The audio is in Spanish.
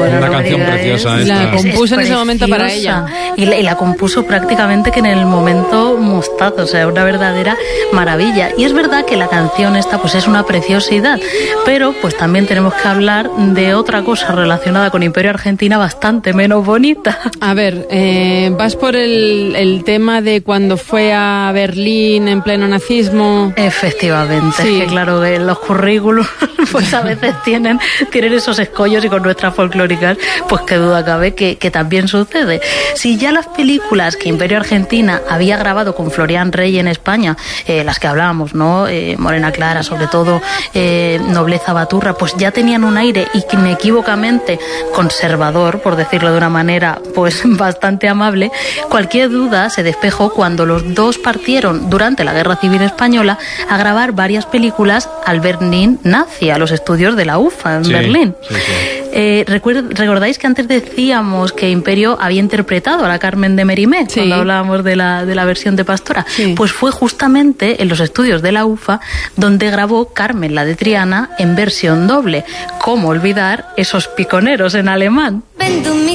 bueno, una canción preciosa esta. La compuso en ese momento para ella. Y la compuso prácticamente que en el momento mostazo, o sea, una verdadera maravilla. Y es verdad que la canción esta pues es una preciosidad, pero pues también tenemos que hablar de otra cosa relacionada con Imperio Argentina bastante menos bonita. A ver, vas por el tema de cuando fue a Berlín en pleno nazismo. Efectivamente, Sí. que claro, que los currículos pues a veces tienen esos escollos, y con nuestras folclóricas pues qué duda cabe que también sucede. Si ya las películas que Imperio Argentina había grabado con Florian Rey en España, las que hablábamos, ¿no? Morena Clara, sobre todo, Nobleza Baturra, pues ya tenían un aire inequívocamente conservador, por decirlo de una manera pues bastante amable. Cualquier duda se despejó cuando los dos partieron durante la Guerra Civil Española a grabar varias películas al Berlín nazi, a los estudios de la UFA en Berlín. Sí, sí. ¿Recordáis que antes decíamos que Imperio había interpretado a la Carmen de Mérimée, Sí. cuando hablábamos de la versión de Pastora? Sí. Pues fue justamente en los estudios de la UFA donde grabó Carmen la de Triana en versión doble. ¿Cómo olvidar esos piconeros en alemán?